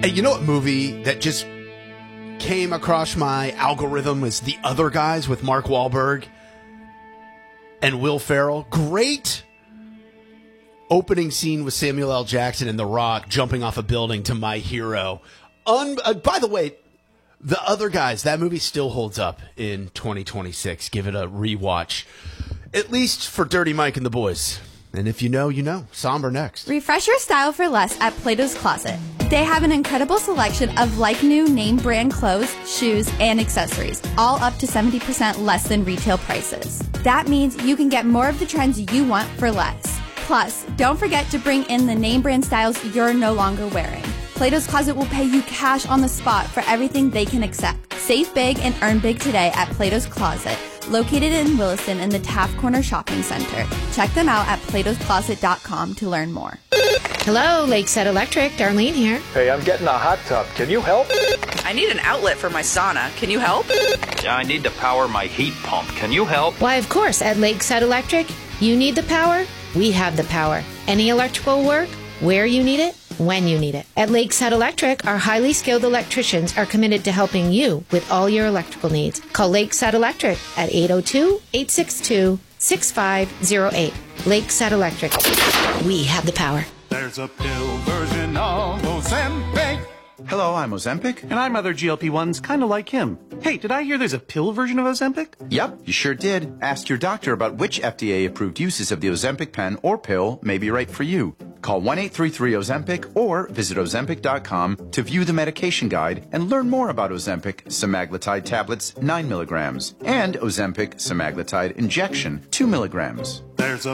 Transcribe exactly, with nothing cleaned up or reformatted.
Hey, you know what movie that just came across my algorithm was The Other Guys with Mark Wahlberg and Will Ferrell. Great opening scene with Samuel L. Jackson and The Rock jumping off a building to My Hero. Un- uh, by the way, The Other Guys, that movie still holds up in twenty twenty-six. Give it a rewatch, at least for Dirty Mike and the boys. And if you know, you know. Somber next. Refresh your style for less at Plato's Closet. They have an incredible selection of like-new name brand clothes, shoes, and accessories, all up to seventy percent less than retail prices. That means you can get more of the trends you want for less. Plus, don't forget to bring in the name brand styles you're no longer wearing. Plato's Closet will pay you cash on the spot for everything they can accept. Save big and earn big today at Plato's Closet, located in Williston in the Taft Corner Shopping Center. Check them out at platos closet dot com to learn more. Hello, Lakeside Electric. Darlene here. Hey, I'm getting a hot tub. Can you help? I need an outlet for my sauna. Can you help? I need to power my heat pump. Can you help? Why, of course, at Lakeside Electric. You need the power? We have the power. Any electrical work? Where you need it? When you need it. At Lakeside Electric, our highly skilled electricians are committed to helping you with all your electrical needs. Call Lakeside Electric at eight oh two, eight six two, six five oh eight. Lakeside Electric. We have the power. There's a pill version of Ozempic. Hello, I'm Ozempic. And I'm other G L P ones kind of like him. Hey, did I hear there's a pill version of Ozempic? Yep, you sure did. Ask your doctor about which F D A-approved uses of the Ozempic pen or pill may be right for you. Call one eight three three Ozempic or visit ozempic dot com to view the medication guide and learn more about Ozempic semaglutide tablets nine milligrams and Ozempic semaglutide injection two milligrams. There's a